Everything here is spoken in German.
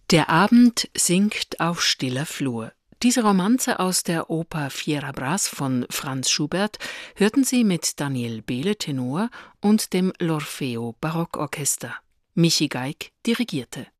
Der Abend sinkt auf stiller Flur. Diese Romanze aus der Oper Fierabras von Franz Schubert hörten Sie mit Daniel Behle Tenor und dem L'Orfeo Barockorchester. Michi Geig dirigierte.